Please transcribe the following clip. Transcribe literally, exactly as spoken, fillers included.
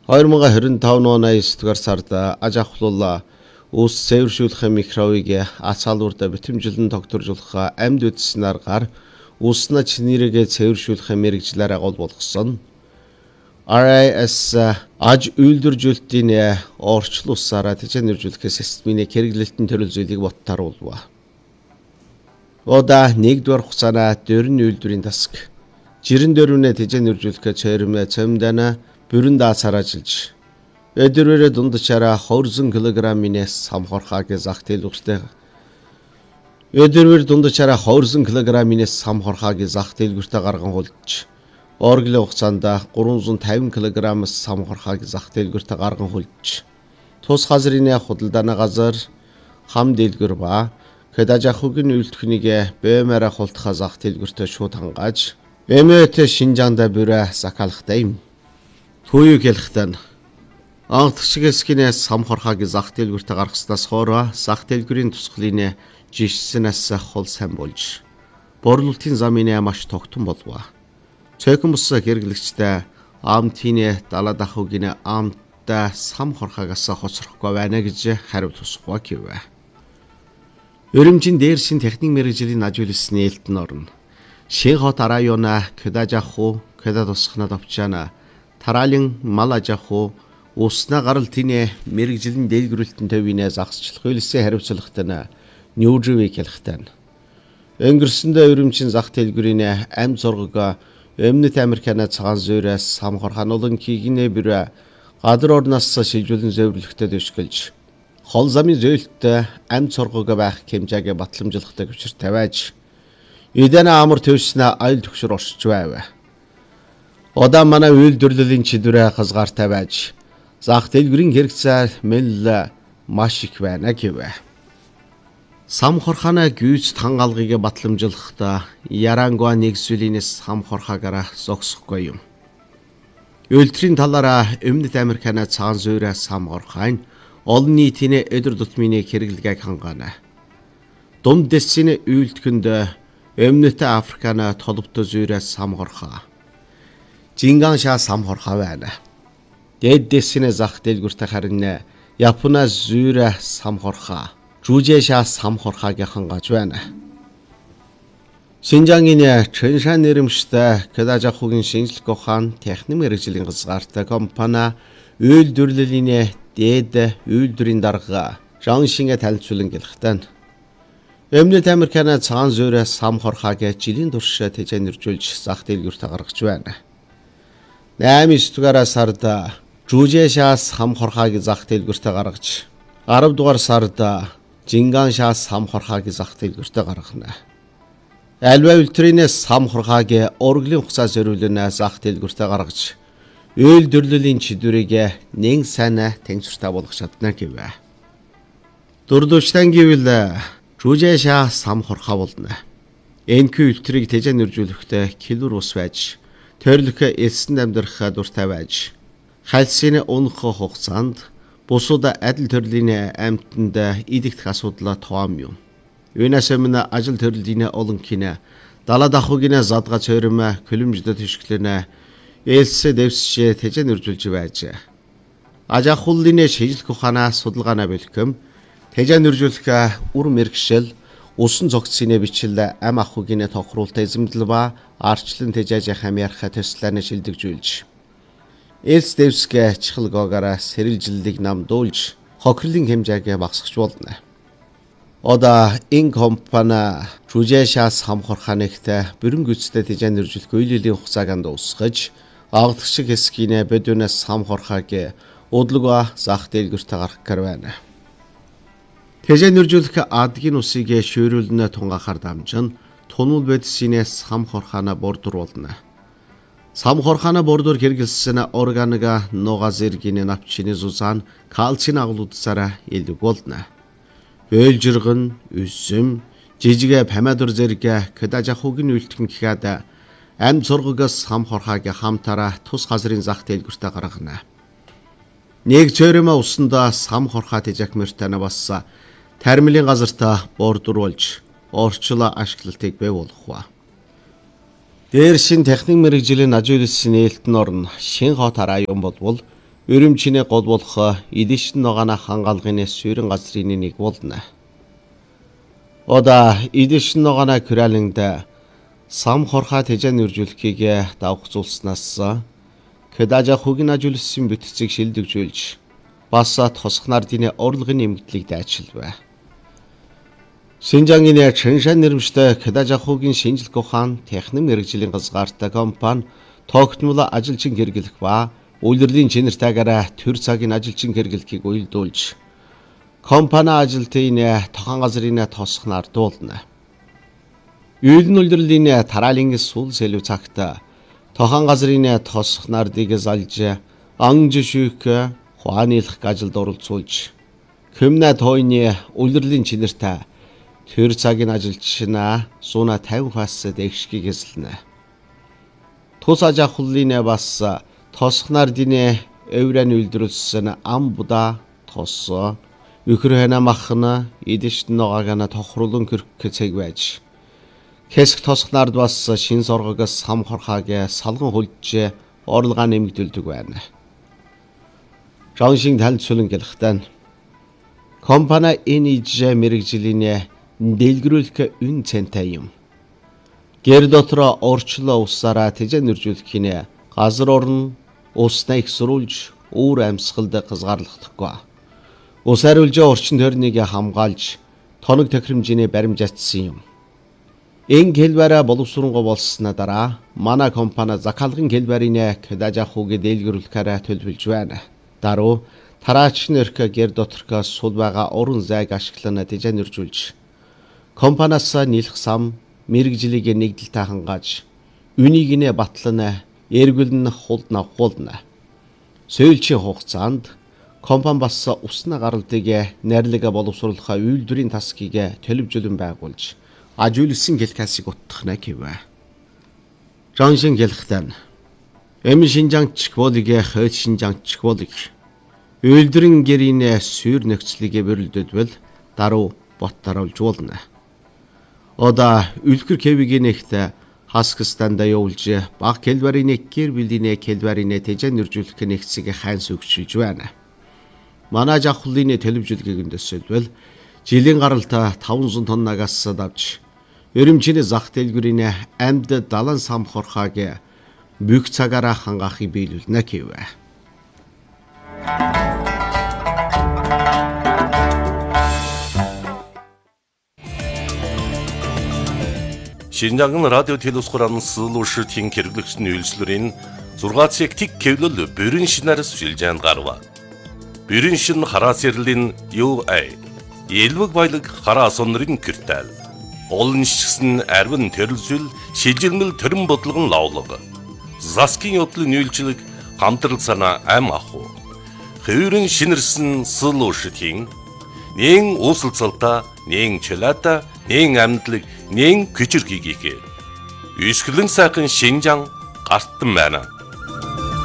хоёр мың двадцать пять оны девять дугаар сард аж ахуйлуулаа ус цэвэршүүлэх микробыг ацаалуурда битэмжилэн тогтворжуулах амьд үдсийн аргаар усна чинэрэг цэвэршүүлэх мэргэжлээр агуул болгосон. ар ай эс аж үйлдвэржүүлэлтийн орчлуулсараа тэжээнэржүүлэх системийн хэрэглэлтэн төрөл зүйлийг боттаруулва. Ода нэгдүгээр хугацаана дөрвөн үйлдвэрийн тасаг жирэн дөрвнэ тэжээнэржүүлэх цөөрөмө цөмдана бүрэн даацааражилж өдөрөөр дундчаараа двадцать килограммын самхорхааг зах дэлгүүртээ өдөрөөр дундчаараа двадцать килограммын самхорхааг зах дэлгүүртээ гарган хулж оргилын хугацаанд trois hundred fifty килограмм самхорхааг зах дэлгүүртээ гарган хулж тус газрын худалдааны газар хам дэлгүүр ба хэд аж ахуйн үйлдвэрийг бэмээр хултах зах дэлгүүртээ шууд хангааж эмэт Шинжаанда бүрэ закалахтай юм. Түүийг хэлэхдээ англагчгийн скинээс самхорхааг зах дэлгүүртээ гаргаснаас хойш зах дэлгүүрийн тусгалын жишсэнээс хол сайн болж борлуулалтын замын маш тогтун болов. Цөөхөн бус хэрэглэгчтэй амтын далаад ахуйн амттай самхорхаагаас хоцрохгүй байна гэж хариу тусгай гэв. Өрөмжийн дээршин техник мэргэжлийн ажуулсан нээлтэн орно. Шинхот района Кэдаж ахуй Кэдад тусахнад авчаана Таралын мал аж ахуй усна гарал тине мэргэжлийн дэлгэрүүлэлтэн төвийн загсчлах хөлсөө хариуцлагатай нь Нью-Джерси хэлэхтэй. Өнгөрсөндөө өрөмжийн зах дэлгүүрийн амь зургаг Өмнөд Америкийн цагаан зүйрээс самхорхан олон кигнэ бүр гадар орноос шилжүүлэн зөвлөлтөд дэвшгэлж хол замын зөөлтөд амь зургаг байх хэмжээг батламжуулахтай хүчээр тавиаж эдэн амар төвснө айл төгшөр оршиж байв. Ода манай үйлдвэрлэлийн чиглэлээр хазгаартай байж зах дэлгүүрийн хэрэгцээ мэл маш их байна гэв. Самхорхана гүйц хангалгыг батламжуулахдаа Ярангуа нэгсвэлинээс самхорхаагаараа зогсохгүй юм. Үйлдвэрийн талаараа Өмнөд Америкийн цагаан зүйрээс самхорхайн олон нийтийн өдөр тутмын хэрэглэгийг хангаана. Дунд дэсийн үйлдвэрэнд Өмнөд Африкийн толбот зүйрээс самхорхаа Жинган шаа самхорхаа байна. Дээд дэсийн зах дэлгүүртээ харин Японы зүйрэ самхорхаа, Жужэ шаа самхорхааг хангааж байна. Шинжаангийн Чэншан нэрмжтэй Кэдаж ахуйн шинжлэх ухаан техник мэргэжлийн газгаартай компани үйлдвэрлэлийн дээд үйлдвэрийн дарга Жаншингэ танилцуулан гэлэхтэн. Өмнөд Америкийн цагаан зүйрээс самхорхааг жилийн турш тэжээнэржүүлж зах дэлгүүртээ гаргаж байна. eight дугаар сард Жужэ шаа самхорхааг зах дэлгүүртээ гаргаж ten дугаар сард Жинган шаа самхорхааг зах дэлгүүртээ гаргана. Альва үйлдвэрийн самхорхааг оргилын хугацаа зориулна зах дэлгүүртээ гаргаж үйлдвэрлэлийн чиглэлийг нэг сайн тэнцвэртэй болгох чадна гэв. Дөрөвдүгээр гэвэл Жужэ шаа самхорхаа болно. Энэхүү үйлдвэрийг тэжээнэржүүлэхдээ килор ус байж төрөлх элсэн амьдрах дуртай байж хальсын унах хугацаанд бусууд адил төрлийн амьтанд идэгдэх асуудал тоом юм. Юунаас өмнө ажил төрлийн олон кинэ далаад ахуйн задга цөөрөм километрт тишгэлэнэ элсэ дэвсчээ тэжээнэржүүлж байж аж ахуйлын шинжлэх ухаанаа судалгаанаа бэлхэм тэжээнэржүүлэх үр мэргэшил усан цогцсны бичил ам ахуйн тохируулалт эзэмдэл ба арчлан тэжээж хамаарах төслөөр шилдэгжүүлж элс дэвсгэ чихэлгоогаараа сэрэлжлэлийг намдуулж хохирлын хэмжээг багасгах болно. Ода энэ компани Жужэ шаа самхорхаанэгт бүрэн гүйцэд тэжээнэржүүлэх үйлдвэрлэлийн хугацааг дуусгаж аглагчиг хэсгийн бодвинаас самхорхааг удлага зах дэлгүүртээ гаргах гэр байна. Тэжээнэржүүлэх адгийн усыг шөөрүүлнэ тунгахаар дамжин тунул бэдсинээс самхорхаана бордруулна. Самхорхаана бордур хэрэгэлсэн органика нуга зэргийн навчны зузаан кальцийн агуулдсараа илэг болно. Бөлжиргэн, үсэм, жижиг помидор зэрэг Кэдаж ахуйн үйлдвэрийн гэхэд амь зургагаас самхорхааг хамтараа тус газрын зах дэлгүүртээ гаргана. Нэг цөөрөмө усандаа самхорхаа тэжэхмэртэ бас тармилын газартаа бордруулж орчлоо ашиглалтыг бий болгох. Дээр шин техник мэргэжлийн ажуулсан нээлтэн орно Шинхот район болвол өрөмчний гол болох эдишн ногоона хангалгын суурин газрын нэг болно. Ода эдишн ногоона күрэлэнд сам хорхоо тэжэн үржүүлэхийг давх зүйлснаас Кэдажа хугийн ажүүлсан бүтцийг шилдэгжүүлж бас тосх нардын орлогын нэмэгдлийг дайчилвэ. Шинжангийн Чэншан нэрмжтэй Кэдажа хугийн шинжилгээ ухаан техник мэргэжлийн газгаартай компани тогтмол ажилчин хэрэглэх ба үйлдвэрлэлийн чинэртэйгээр төр цагийн ажилчин хэрэглэхийг уялдуулж компани ажилтны тохон газрын тосх нар дуулна. Үйлдвэрлэлийн үйлдвэрлэлийн тараалын сул сэлв цагта тохон газрын тосх нардыг залж ангжшүүх хуанилах ажилд оролцуулж Хэмнэ тойны үйлдвэрлэлийн чинэртэй төр цагийн ажилчнаа сууна тавих бас дэвшгийг эзэлнэ. Тус аж ахуйлын бас тосх нардын эврэн үйлдвэрлсэн ам буда тос үхрхэна махна эдишн ногоогана тохруулан кэрх цэг байж Хэсэг тосх нард бас шин соргогоос сам хорхаагийн салган хөлж орлогоо нэмэгдүүлдэг байна. Жоншин танилцуулан гэлэхтэн компани энэж мэргэжлийн дэлгэрүүлэх үн цэнтэй юм. Гэр дотор орчлоо усаараа тэжэн үржүүлэхийн газар орн усна их сурулж өөр амьсгалд хязгаарлахдаггүй. Ус хариулж орчин тойрныг хамгаалж тоног тохиромжийн баримжаатсан юм. Энэ хэлбэрэ боловсруулга болсны дараа манай компани захиалгын хэлбэрийн Кэдажа хугийн дэлгэрүүлэхээр төлөвлөж байна. Даруй тараач нэрх гэр доторх сул байгаа орон зайг ашиглан тэжэн үржүүлж компаниас нийлэх сам мэргэжлийг нэгдэлтэй хангааж үнийг нэ батлан эргүүлэн хулд навхуулна. Сөүлчийн хугацаанд компани бас усна гаралтыг найрлага боловсруулах үйлдвэрийн тасгийг төлөвлөлөн байгуулж ажүүлсан гэлхасыг утгахна гэвэ. Жоншин гэлхтэн эм шинжангч болыг хойд шинжангч болыг үйлдвэрийн гэрийн суур нөхцөлийг бүрэлдэхүүл даруй боттаруулж болно. Ода үлгэр кевигийн нэгт хаскстанда явуулж баг хэлбэрийн гэр бүлийн хэлбэрийн тэжэн үржүүлэх нэгцийг хайнс өгчилж байна. Манай жахлын төлөвлөлгийг өндөсөлбөл жилийн гаралтай таван тоннагаас давж өрөмчний зах дэлгүүрийн амьд далан сам хорхоог бүх цагаараа хангаахыг биелүүлнэ гэвэ. Шинжангын радио телевизхуран сылуушртын хэрэглэгчний үйлчлэрийн зургаан цаг тик кевлэл бүрэн шинээр шилжээнд гарва. Бүрэн шин хараа сэрлэн ю ай элвэг баялаг хараа сонрын киртэл олон шигсэн арвин төрөлзөл шилжилмэл төрөн бодлогон лавлага заскин yoдлын үйлчлэг хамтрал санаа ам аху хөрөн шинэрсэн сылуушртын нэн усалцалта нэн чөлата нэн амьдлаг нэн күчрхийгээ үсгэлэн сайхан шинжан гартан байна.